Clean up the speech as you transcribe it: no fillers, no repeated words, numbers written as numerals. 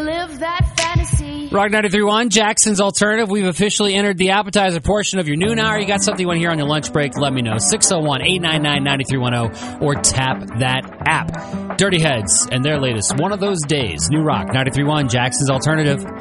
Live that fantasy. Rock 93.1, Jackson's Alternative. We've officially entered the appetizer portion of your noon hour. You got something you want to hear on your lunch break, let me know. 601-899-9310 or tap that app. Dirty Heads and their latest, One of Those Days. New Rock 93.1, Jackson's Alternative.